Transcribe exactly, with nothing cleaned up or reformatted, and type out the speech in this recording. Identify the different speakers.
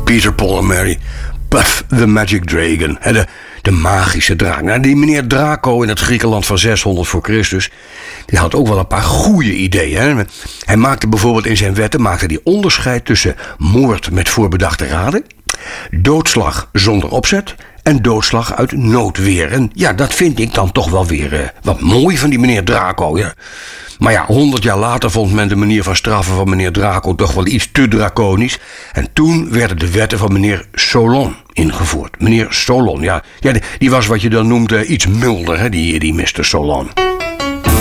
Speaker 1: Peter, Paul en Mary. Puff the Magic Dragon. Hè, de, de magische draak. Nou, die meneer Draco in het Griekenland van zeshonderd voor Christus... die had ook wel een paar goede ideeën. Hè. Hij maakte bijvoorbeeld in zijn wetten maakte die onderscheid tussen moord met voorbedachte raden... doodslag zonder opzet en doodslag uit noodweer. En ja, dat vind ik dan toch wel weer uh, wat mooi van die meneer Draco. Ja. Maar ja, honderd jaar later vond men de manier van straffen van meneer Draco toch wel iets te draconisch. En toen werden de wetten van meneer Solon ingevoerd. Meneer Solon, ja, ja die was wat je dan noemt uh, iets milder, hè, die, die mister Solon.